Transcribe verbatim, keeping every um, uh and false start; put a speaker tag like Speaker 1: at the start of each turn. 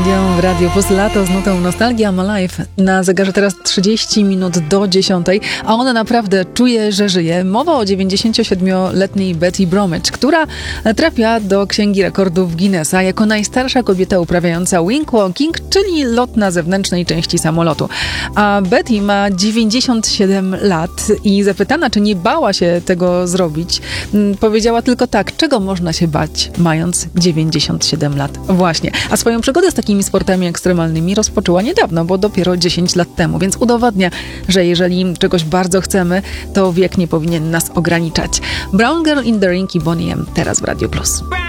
Speaker 1: Radio, w Radio Plus Lato z nutą Nostalgia Ma Life. Na zegarze teraz trzydzieści minut do dziesiątej, a ona naprawdę czuje, że żyje. Mowa o dziewięćdziesięciosiedmioletniej Betty Bromwich, która trafia do Księgi Rekordów Guinnessa jako najstarsza kobieta uprawiająca wing walking, czyli lot na zewnętrznej części samolotu. A Betty ma dziewięćdziesiąt siedem lat i zapytana, czy nie bała się tego zrobić, powiedziała tylko tak: czego można się bać, mając dziewięćdziesiąt siedem lat? Właśnie. A swoją przygodę z takimi sportami ekstremalnymi rozpoczęła niedawno, bo dopiero dziesięć lat temu, więc udowadnia, że jeżeli czegoś bardzo chcemy, to wiek nie powinien nas ograniczać. Brown Girl in the Ring i Boney M teraz w Radio Plus.